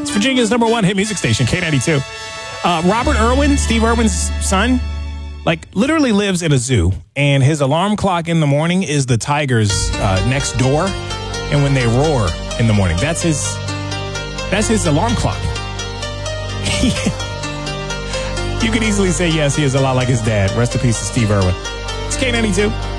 It's Virginia's #1 hit music station, K92. Robert Irwin, Steve Irwin's son, literally lives in a zoo, and his alarm clock in the morning is the tigers next door, and when they roar in the morning, that's his alarm clock. You could easily say yes, he is a lot like his dad. Rest in peace to Steve Irwin. It's K92.